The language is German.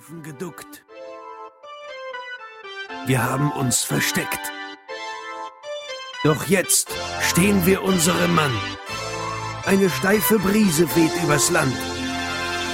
Haufen geduckt. Wir haben uns versteckt. Doch jetzt stehen wir unserem Mann. Eine steife Brise weht übers Land.